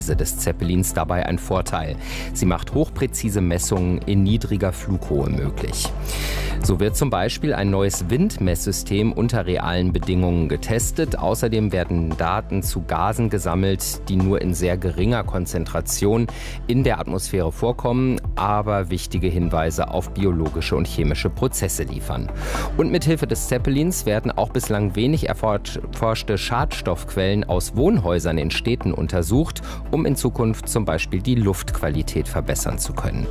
des Zeppelins dabei ein Vorteil. Sie macht hochpräzise Messungen in niedriger Flughöhe möglich. So wird zum Beispiel ein neues Windmesssystem unter realen Bedingungen getestet. Außerdem werden Daten zu Gasen gesammelt, die nur in sehr geringer Konzentration in der Atmosphäre vorkommen, aber wichtige Hinweise auf biologische und chemische Prozesse liefern. Und mithilfe des Zeppelins werden auch bislang wenig erforschte Schadstoffquellen aus Wohnhäusern in Städten untersucht, um in Zukunft zum Beispiel die Luftqualität verbessern zu können.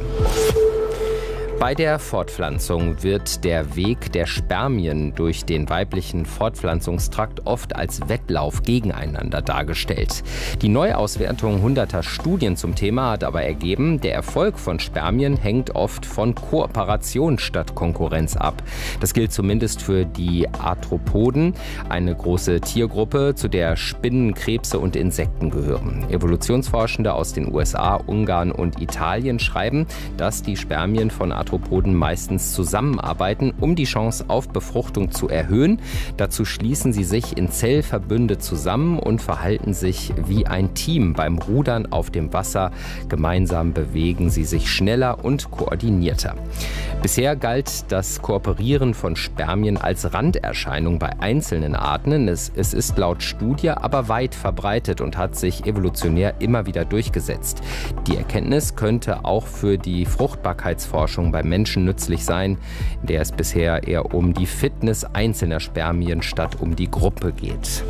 Bei der Fortpflanzung wird der Weg der Spermien durch den weiblichen Fortpflanzungstrakt oft als Wettlauf gegeneinander dargestellt. Die Neuauswertung hunderter Studien zum Thema hat aber ergeben, der Erfolg von Spermien hängt oft von Kooperation statt Konkurrenz ab. Das gilt zumindest für die Arthropoden, eine große Tiergruppe, zu der Spinnen, Krebse und Insekten gehören. Evolutionsforschende aus den USA, Ungarn und Italien schreiben, dass die Spermien von Arthropoden meistens zusammenarbeiten, um die Chance auf Befruchtung zu erhöhen. Dazu schließen sie sich in Zellverbünde zusammen und verhalten sich wie ein Team beim Rudern auf dem Wasser. Gemeinsam bewegen sie sich schneller und koordinierter. Bisher galt das Kooperieren von Spermien als Randerscheinung bei einzelnen Arten. Es ist laut Studie aber weit verbreitet und hat sich evolutionär immer wieder durchgesetzt. Die Erkenntnis könnte auch für die Fruchtbarkeitsforschung bei Menschen nützlich sein, in der es bisher eher um die Fitness einzelner Spermien statt um die Gruppe geht.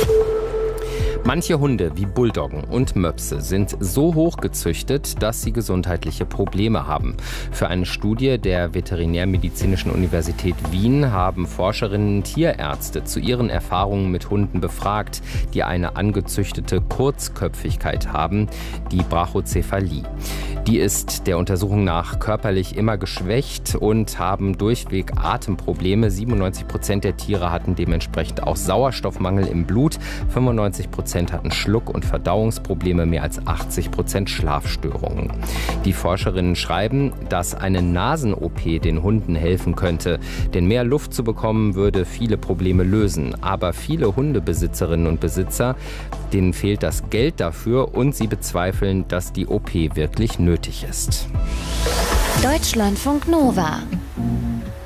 Manche Hunde wie Bulldoggen und Möpse sind so hoch gezüchtet, dass sie gesundheitliche Probleme haben. Für eine Studie der Veterinärmedizinischen Universität Wien haben Forscherinnen Tierärzte zu ihren Erfahrungen mit Hunden befragt, die eine angezüchtete Kurzköpfigkeit haben, die Brachycephalie. Die ist der Untersuchung nach körperlich immer geschwächt und haben durchweg Atemprobleme. 97% der Tiere hatten dementsprechend auch Sauerstoffmangel im Blut. 95% hatten Schluck- und Verdauungsprobleme, mehr als 80% Schlafstörungen. Die Forscherinnen schreiben, dass eine Nasen-OP den Hunden helfen könnte. Denn mehr Luft zu bekommen, würde viele Probleme lösen. Aber viele Hundebesitzerinnen und Besitzer, denen fehlt das Geld dafür und sie bezweifeln, dass die OP wirklich nötig ist. Deutschlandfunk Nova